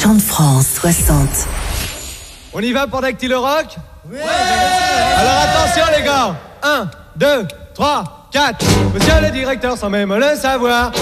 Chant de France 60. On y va pour Dactylo Rock? Oui. Alors attention les gars. 1, 2, 3, 4. Monsieur le directeur sans même le savoir